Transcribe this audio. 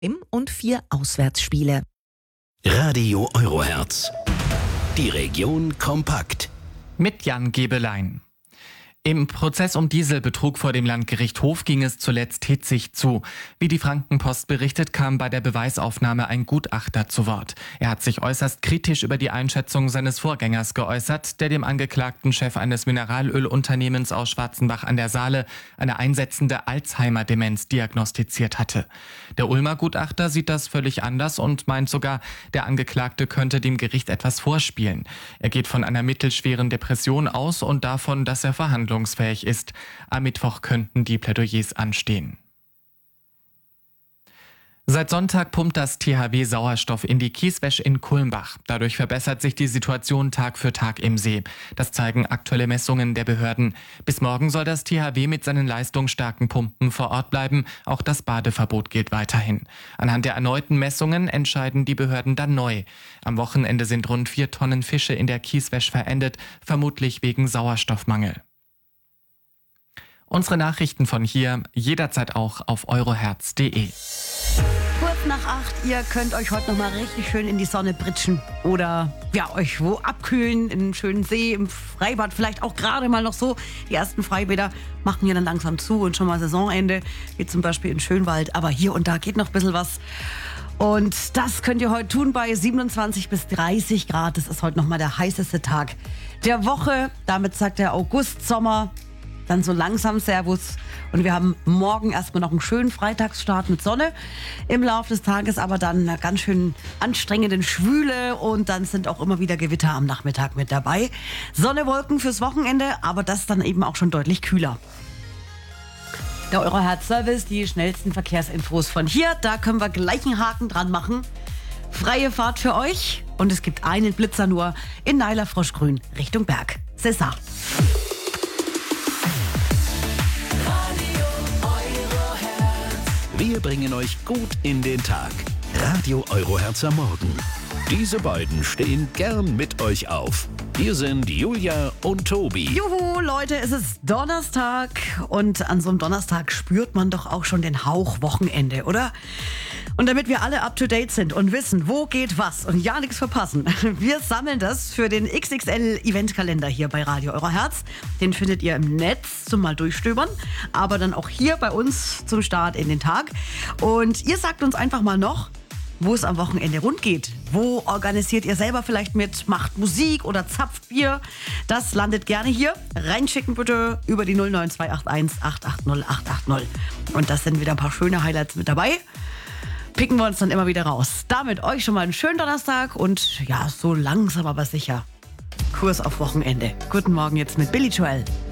und 4 Auswärtsspiele. Radio Eurohertz. Die Region kompakt. Mit Jan Gebelein. Im Prozess um Dieselbetrug vor dem Landgericht Hof ging es zuletzt hitzig zu. Wie die Frankenpost berichtet, kam bei der Beweisaufnahme ein Gutachter zu Wort. Er hat sich äußerst kritisch über die Einschätzung seines Vorgängers geäußert, der dem angeklagten Chef eines Mineralölunternehmens aus Schwarzenbach an der Saale eine einsetzende Alzheimer-Demenz diagnostiziert hatte. Der Ulmer Gutachter sieht das völlig anders und meint sogar, der Angeklagte könnte dem Gericht etwas vorspielen. Er geht von einer mittelschweren Depression aus und davon, dass er verhandlungsfähig ist. Am Mittwoch könnten die Plädoyers anstehen. Seit Sonntag pumpt das THW Sauerstoff in die Kieswäsch in Kulmbach. Dadurch verbessert sich die Situation Tag für Tag im See. Das zeigen aktuelle Messungen der Behörden. Bis morgen soll das THW mit seinen leistungsstarken Pumpen vor Ort bleiben. Auch das Badeverbot gilt weiterhin. Anhand der erneuten Messungen entscheiden die Behörden dann neu. Am Wochenende sind rund 4 Tonnen Fische in der Kieswäsch verendet, vermutlich wegen Sauerstoffmangel. Unsere Nachrichten von hier jederzeit auch auf eurohertz.de. Kurz nach 8, ihr könnt euch heute noch mal richtig schön in die Sonne britschen oder euch wo abkühlen, in einem schönen See, im Freibad, vielleicht auch gerade mal noch so. Die ersten Freibäder machen hier dann langsam zu und schon mal Saisonende, wie zum Beispiel in Schönwald. Aber hier und da geht noch ein bisschen was. Und das könnt ihr heute tun bei 27 bis 30 Grad. Das ist heute noch mal der heißeste Tag der Woche. Damit sagt der August Sommer dann so langsam Servus. Und wir haben morgen erstmal noch einen schönen Freitagsstart mit Sonne. Im Laufe des Tages aber dann eine ganz schön anstrengende Schwüle und dann sind auch immer wieder Gewitter am Nachmittag mit dabei. Sonne, Wolken fürs Wochenende, aber das dann eben auch schon deutlich kühler. Der Eurohertz-Service, die schnellsten Verkehrsinfos von hier. Da können wir gleich einen Haken dran machen. Freie Fahrt für euch und es gibt einen Blitzer nur in Neiler-Froschgrün Richtung Berg. César. Wir bringen euch gut in den Tag. Radio Eurohertz am Morgen. Diese beiden stehen gern mit euch auf. Hier sind Julia und Tobi. Juhu, Leute, es ist Donnerstag und an so einem Donnerstag spürt man doch auch schon den Hauch Wochenende, oder? Und damit wir alle up to date sind und wissen, wo geht was und ja nichts verpassen, wir sammeln das für den XXL-Eventkalender hier bei Radio Eurohertz. Den findet ihr im Netz zum mal durchstöbern, aber dann auch hier bei uns zum Start in den Tag. Und ihr sagt uns einfach mal noch, wo es am Wochenende rund geht. Wo organisiert ihr selber vielleicht mit, macht Musik oder zapft Bier? Das landet gerne hier. Reinschicken bitte über die 09281 880 880. Und das sind wieder ein paar schöne Highlights mit dabei. Picken wir uns dann immer wieder raus. Damit euch schon mal einen schönen Donnerstag und ja, so langsam aber sicher Kurs auf Wochenende. Guten Morgen jetzt mit Billy Joel.